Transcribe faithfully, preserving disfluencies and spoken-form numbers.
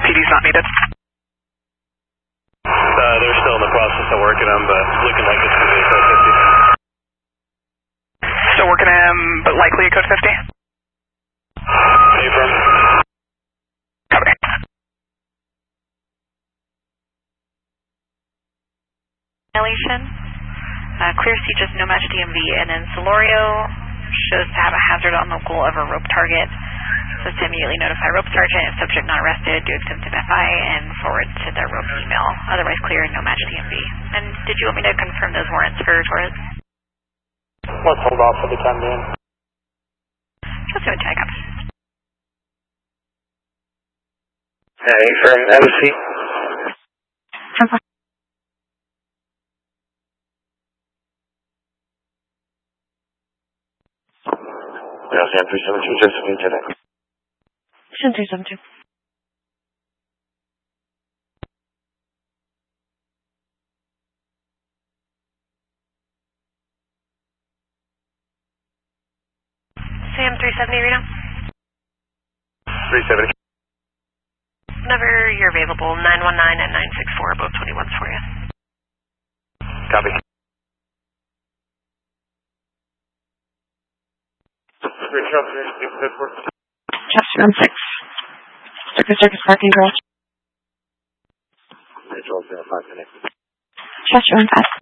T D's not needed. Uh, they're still in the process of working them, but looking like it's going to be a code fifty. Still working him, but likely a code fifty? Affirm. Copy. Violation. Uh, clear C just no match D M V, and then Solorio shows to have a hazard on the goal of a rope target. Says to immediately notify rope sergeant if subject not arrested, do extensive F I, and forward to their rope email. Otherwise clear, no match D M V. And did you want me to confirm those warrants for Torres? Let's hold off for the time being. Just do a check up. Hey, from M C. Yeah, Sam three seven two, Josephine today. Sam three seven two. Sam three seventy, Reno. three seventy. Whenever you're available, nine one nine and nine six four, both twenty-ones for you. Copy. Chester one six. Circus Circus Parking Garage. Control zero five connect. Chester one five.